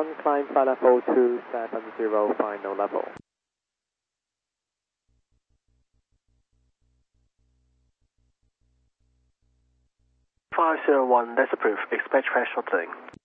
1, climb flight level 270, final level. 501, that's approved. Expect crash shortly.